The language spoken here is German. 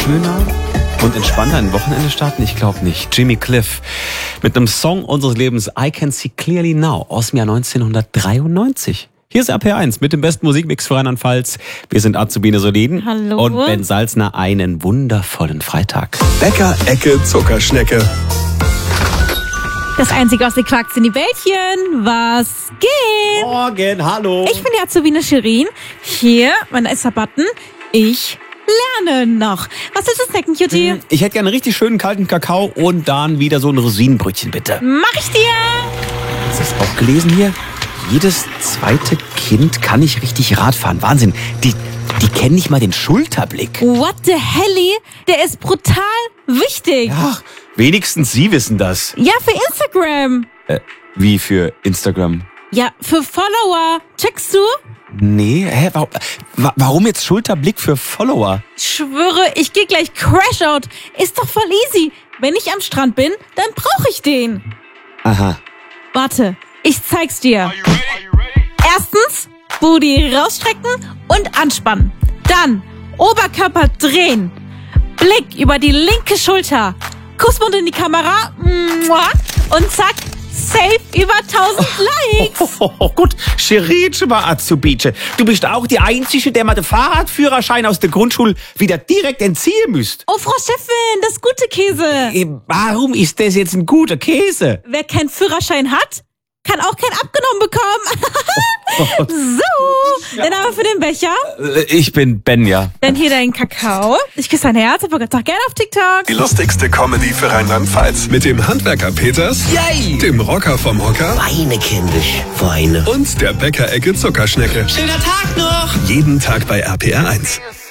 schöner und entspannter ein Wochenende starten? Ich glaube nicht. Jimmy Cliff mit einem Song unseres Lebens, I Can See Clearly Now, aus dem Jahr 1993. Hier ist RPR1 mit dem besten Musikmix für Rheinland-Pfalz. Wir sind Azubine Soliden Hallo. Und Ben Salzner. Einen wundervollen Freitag. Bäcker, Ecke, Zuckerschnecke. Das einzige aus den Quarks in die Bällchen. Was geht? Morgen, hallo. Ich bin die Azubine Shirin. Hier, mein erster Button. Ich lerne noch. Was ist das Snacken, Cutie? Ich hätte gerne einen richtig schönen kalten Kakao und dann wieder so ein Rosinenbrötchen, bitte. Mach ich dir. Hast du das auch gelesen hier? Jedes zweite Kind kann nicht richtig Rad fahren. Wahnsinn. Die kennen nicht mal den Schulterblick. What the helly? Der ist brutal wichtig. Ach, wenigstens Sie wissen das. Ja, für Instagram. Wie für Instagram? Ja, für Follower. Checkst du? Nee, warum jetzt Schulterblick für Follower? Ich schwöre, ich gehe gleich Crashout. Ist doch voll easy. Wenn ich am Strand bin, dann brauche ich den. Aha. Warte, ich zeig's dir. Erstens, Booty rausstrecken und anspannen. Dann Oberkörper drehen. Blick über die linke Schulter. Kussmund in die Kamera. Und zack, safe über 1000 Likes. Gut, Shirin Azubine, du bist auch die Einzige, der mal den Fahrradführerschein aus der Grundschule wieder direkt entziehen müsst. Oh, Frau Chefin, das gute Käse. Warum ist das jetzt ein guter Käse? Wer keinen Führerschein hat, kann auch keinen abgenommen bekommen. So, dann aber für den Becher. Ich bin Benja. Dann hier dein Kakao. Ich küsse dein Herz, aber doch gerne auf TikTok. Die lustigste Comedy für Rheinland-Pfalz. Mit dem Handwerker Peters, Yay! dem Rocker vom Hocker Weine, kindisch, Weine. und der Bäcker, Ecke, Zuckerschnecke. Schöner Tag noch! Jeden Tag bei RPR1.